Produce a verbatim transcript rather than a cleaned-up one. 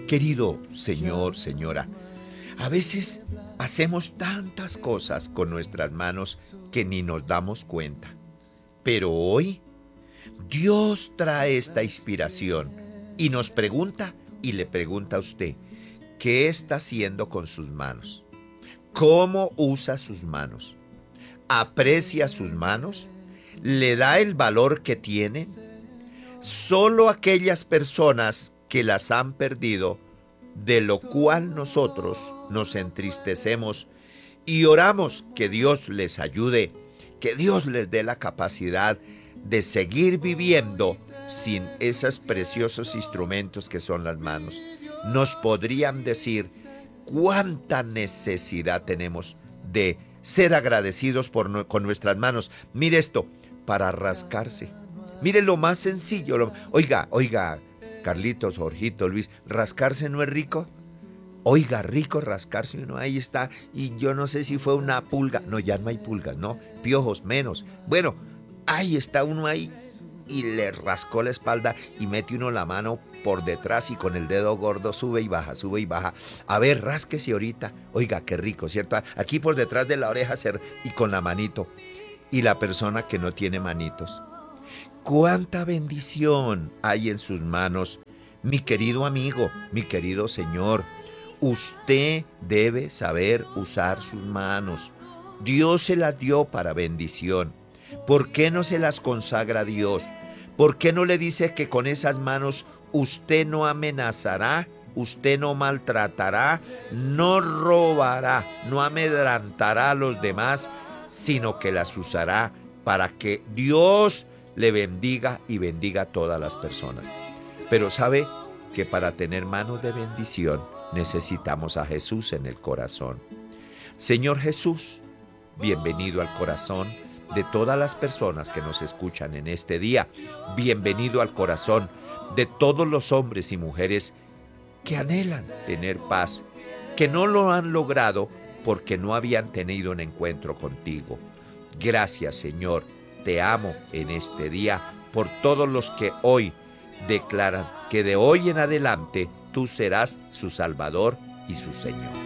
Querido señor, señora, a veces hacemos tantas cosas con nuestras manos que ni nos damos cuenta. Pero hoy Dios trae esta inspiración y nos pregunta y le pregunta a usted, ¿qué está haciendo con sus manos? ¿Cómo usa sus manos? ¿Aprecia sus manos? ¿Le da el valor que tienen? Solo aquellas personas que las han perdido, de lo cual nosotros nos entristecemos y oramos que Dios les ayude, que Dios les dé la capacidad de seguir viviendo sin esos preciosos instrumentos que son las manos. Nos podrían decir cuánta necesidad tenemos de ser agradecidos por no- con nuestras manos. Mire esto, para rascarse. Mire lo más sencillo. lo- oiga, oiga, Carlitos, Jorgito, Luis, ¿rascarse no es rico? Oiga, rico rascarse uno, ahí está, y yo no sé si fue una pulga, no, ya no hay pulgas, no, piojos menos. Bueno, ahí está uno ahí y le rascó la espalda y mete uno la mano por detrás y con el dedo gordo sube y baja, sube y baja. A ver, rásquese ahorita. Oiga, qué rico, ¿cierto? Aquí por detrás de la oreja ser- y con la manito. Y la persona que no tiene manitos. Cuánta bendición hay en sus manos, mi querido amigo, mi querido señor. Usted debe saber usar sus manos. Dios se las dio para bendición. ¿Por qué no se las consagra a Dios? ¿Por qué no le dice que con esas manos usted no amenazará, usted no maltratará, no robará, no amedrantará a los demás, sino que las usará para que Dios le bendiga y bendiga a todas las personas? Pero sabe que para tener manos de bendición necesitamos a Jesús en el corazón. Señor Jesús, bienvenido al corazón de todas las personas que nos escuchan en este día. Bienvenido al corazón de todos los hombres y mujeres que anhelan tener paz, que no lo han logrado porque no habían tenido un encuentro contigo. Gracias, Señor, te amo en este día por todos los que hoy declaran que de hoy en adelante tú serás su Salvador y su Señor.